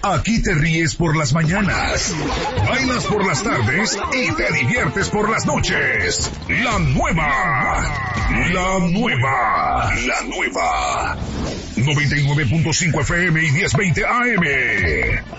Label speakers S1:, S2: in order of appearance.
S1: Aquí te ríes por las mañanas, bailas por las tardes y te diviertes por las noches. La nueva 99.5 FM y 1020 AM.